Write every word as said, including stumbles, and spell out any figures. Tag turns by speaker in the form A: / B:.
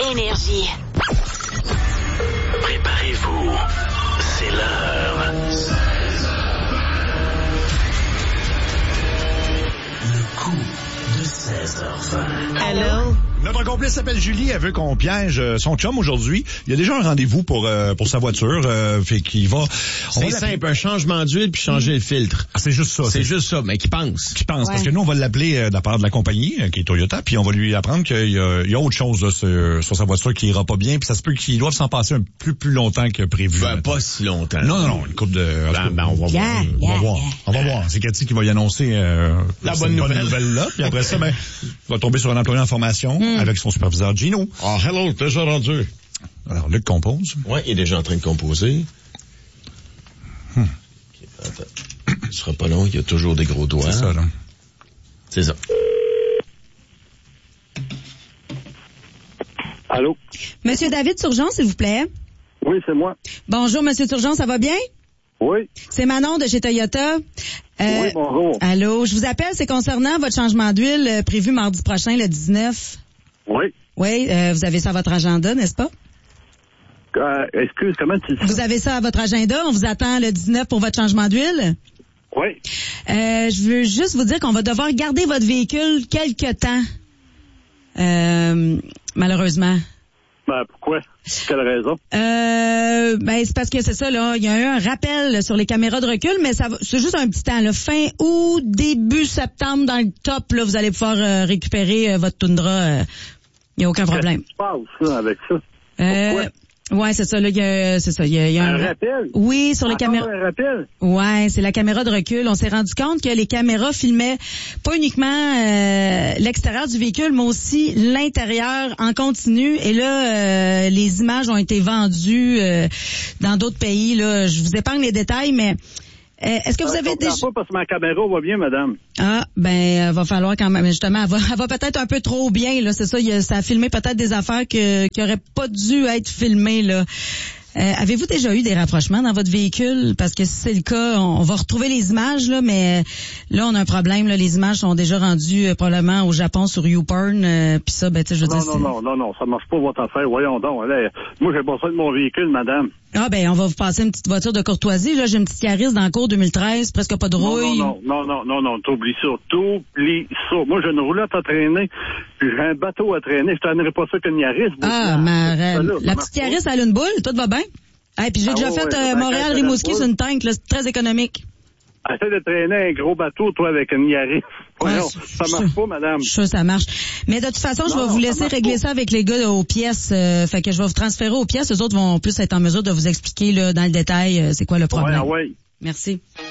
A: Énergie.
B: Préparez-vous, c'est l'heure. Le coup de seize heures vingt.
A: Hello.
C: Notre complice s'appelle Julie, elle veut qu'on piège son chum aujourd'hui. Il y a déjà un rendez-vous pour euh, pour sa voiture, euh, fait qu'il va...
D: C'est simple, un changement d'huile puis changer le filtre.
C: Ah, c'est juste ça.
D: C'est, c'est juste ça, mais qui pense.
C: Qui pense,
A: ouais.
C: Parce que nous, on va l'appeler euh, de la part de la compagnie, euh, qui est Toyota, puis on va lui apprendre qu'il y a, il y a autre chose là, sur, sur sa voiture qui ira pas bien, puis ça se peut qu'il doive s'en passer un peu plus longtemps que prévu.
D: Ben, pas si longtemps.
C: Non, non, non, une couple de...
D: Ben, ben, on va
A: Yeah,
D: voir.
C: On
A: yeah,
C: va voir.
A: yeah.
C: On va voir. C'est Cathy qui va y annoncer euh,
D: La bonne nouvelle.
C: nouvelle là. Puis après ça, ben, il va tomber sur un employé en formation mm. avec son superviseur Gino.
D: Ah, oh, hello, déjà rendu.
C: Alors, Luc compose.
D: Ouais, il est déjà en train de composer.
C: Hmm.
D: Okay, attends. Ce sera pas long, il y a toujours des gros doigts.
C: C'est ça, là.
D: C'est ça.
E: Allô?
F: Monsieur David Turgeon, s'il vous plaît.
E: Oui, c'est moi.
F: Bonjour, Monsieur Turgeon, ça va bien?
E: Oui.
F: C'est Manon de chez Toyota. Euh,
E: oui, bonjour.
F: Allô, je vous appelle, c'est concernant votre changement d'huile euh, prévu mardi prochain, le dix-neuf.
E: Oui.
F: Oui, euh, vous avez ça à votre agenda, n'est-ce pas?
E: Euh, excuse, comment tu dis ça?
F: Vous avez ça à votre agenda, on vous attend le dix-neuf pour votre changement d'huile?
E: Oui.
F: Euh, je veux juste vous dire qu'on va devoir garder votre véhicule quelque temps. Euh, malheureusement.
E: Ben, pourquoi? Quelle raison?
F: Euh, ben, c'est parce que c'est ça, là. Il y a eu un rappel sur les caméras de recul, mais ça va, c'est juste un petit temps, là. Fin août, début septembre, dans le top, là, vous allez pouvoir euh, récupérer euh, votre Tundra. Il euh, n'y a aucun problème.
E: Qu'est-ce qui se passe, là, avec ça?
F: Euh,
E: Pourquoi?
F: Ouais, c'est ça, là, il y a, c'est ça, il y a, il y a
E: un,
F: un
E: rappel?
F: Oui, sur les
E: Encore
F: caméras.
E: un rappel?
F: Ouais, c'est la caméra de recul. On s'est rendu compte que les caméras filmaient pas uniquement euh, l'extérieur du véhicule, mais aussi l'intérieur en continu. Et là, euh, les images ont été vendues euh, dans d'autres pays. Là, je vous épargne les détails, mais euh, est-ce que vous
E: euh,
F: avez
E: je
F: déjà...
E: pas parce que ma caméra va bien, madame.
F: Ah, ben, euh, va falloir quand même, justement, elle va, elle va peut-être un peu trop bien, là, c'est ça, il y a, ça a filmé peut-être des affaires que, qui auraient pas dû être filmées, là. Euh, avez-vous déjà eu des rapprochements dans votre véhicule? Parce que si c'est le cas, on, on va retrouver les images, là, mais euh, là, on a un problème, là, les images sont déjà rendues euh, probablement au Japon sur YouPorn, euh, puis ça, ben, tu sais, je veux
E: non,
F: dire...
E: Non, non, non, non, ça marche pas votre affaire, voyons donc. Là, moi, j'ai besoin de mon véhicule, madame.
F: Ah, ben, on va vous passer une petite voiture de courtoisie, là, j'ai une petite Yaris dans le cours deux mille treize, presque pas de rouille.
E: Non, non, non, non, non, non, t'oublies ça, t'oublies ça. Moi, j'ai une roulotte à traîner, puis j'ai un bateau à traîner, je t'en pas ça qu'une Yaris.
F: Ah, ma reine. La petite Yaris, elle a une boule, tout va bien? Ah, puis j'ai
E: ah,
F: déjà
E: ouais,
F: fait
E: ouais,
F: euh, Montréal-Rimouski sur une tank, là, c'est très économique.
E: Essaye de traîner un gros bateau, toi, avec une Yaris. Voyons,
F: Ouais,
E: ça marche
F: je,
E: pas, madame.
F: Je suis sûr ça marche. Mais de toute façon, je
E: non,
F: vais vous laisser
E: ça
F: régler
E: pas.
F: ça avec les gars aux pièces. Euh, fait que je vais vous transférer aux pièces. Eux autres vont plus être en mesure de vous expliquer là, dans le détail euh, c'est quoi le problème.
E: Ouais, ouais.
F: Merci.